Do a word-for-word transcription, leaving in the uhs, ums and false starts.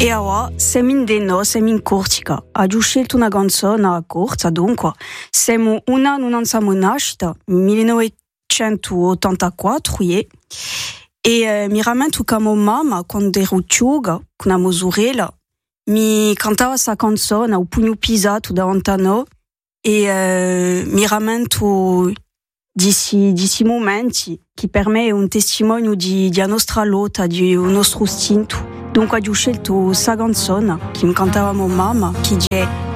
E ora siamo in Deno, siamo in Corsica. Ho scelto una canzone corta, dunque. Siamo un anno non siamo nascita, millenovecentottantaquattro, yeah. E eh, mi rammento che mia mamma, quando ero giovane, con una sorella, mi cantava questa canzone al pugno pisato davanti a noi. E eh, mi rammento di questi momenti che per me è un testimonio di, di nostra lotta, di nostro istinto. Dunque ho scelto questa canzone che mi cantava mia mamma, che è